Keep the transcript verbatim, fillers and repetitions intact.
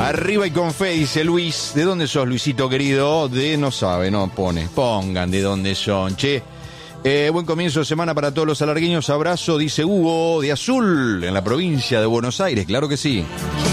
Arriba y con fe, dice Luis. ¿De dónde sos, Luisito querido? De no sabe, no pone. Pongan de dónde son, che. Eh, buen comienzo de semana para todos los alargueños. Abrazo, dice Hugo, de Azul, en la provincia de Buenos Aires. Claro que sí.